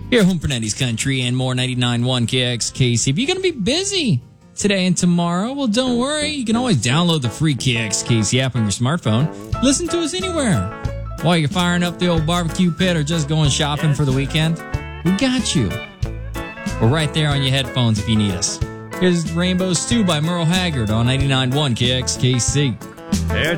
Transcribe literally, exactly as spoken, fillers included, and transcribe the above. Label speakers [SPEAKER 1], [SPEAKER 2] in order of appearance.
[SPEAKER 1] Here, Home Fernandes Country and more ninety-nine point one K X K C. If you're going to be busy today and tomorrow, well, don't worry. You can always download the free K X K C app on your smartphone. Listen to us anywhere. While you're firing up the old barbecue pit or just going shopping for the weekend, we got you. We're right there on your headphones if you need us. Here's Rainbow Stew by Merle Haggard on ninety-nine point one K X K C.
[SPEAKER 2] It's